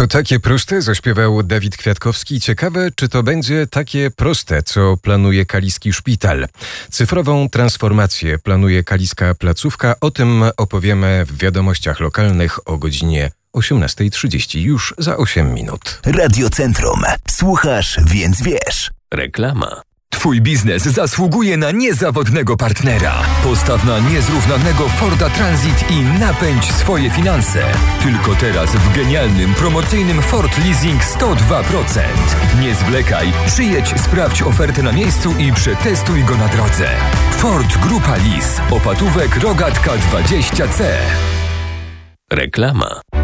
To takie proste, zaśpiewał Dawid Kwiatkowski. Ciekawe, czy to będzie takie proste, co planuje Kaliski Szpital. Cyfrową transformację planuje Kaliska Placówka. O tym opowiemy w wiadomościach lokalnych o godzinie 18:30, już za 8 minut. Radiocentrum. Słuchasz, więc wiesz. Reklama. Twój biznes zasługuje na niezawodnego partnera. Postaw na niezrównanego Forda Transit i napędź swoje finanse. Tylko teraz w genialnym, promocyjnym Ford Leasing 102%. Nie zwlekaj, przyjedź, sprawdź ofertę na miejscu i przetestuj go na drodze. Ford Grupa Lease. Opatówek Rogatka 20C. Reklama.